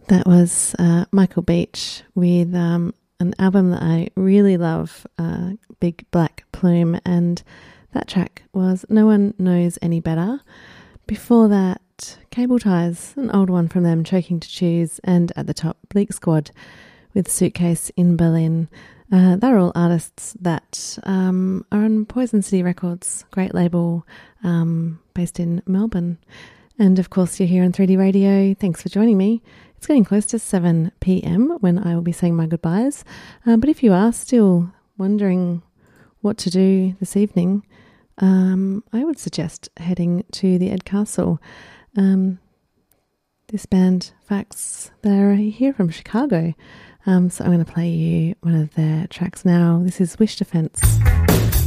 That was Michael Beach with an album that I really love, Big Black Plume, and that track was No One Knows Any Better. Before that, Cable Ties, an old one from them, Choking to Choose, and at the top, Bleak Squad with Suitcase in Berlin. They're all artists that are on Poison City Records, great label based in Melbourne. And of course, you're here on 3D Radio. Thanks for joining me. It's getting close to 7 p.m. when I will be saying my goodbyes. But if you are still wondering what to do this evening, I would suggest heading to the Ed Castle. This band, Facts, they're here from Chicago. So I'm going to play you one of their tracks now. This is Wish Defense.